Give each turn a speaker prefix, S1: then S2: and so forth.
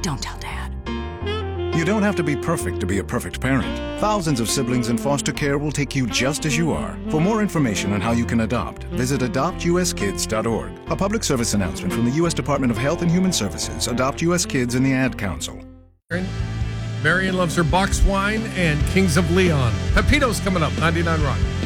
S1: Don't tell Dad.
S2: You don't have to be perfect to be a perfect parent. Thousands of siblings in foster care will take you just as you are. For more information on how you can adopt, visit adoptuskids.org. A public service announcement from the U.S. Department of Health and Human Services, Adopt U.S. Kids, and the Ad Council.
S3: Marion loves her box wine and Kings of Leon. Pepito's coming up, 99 Rock.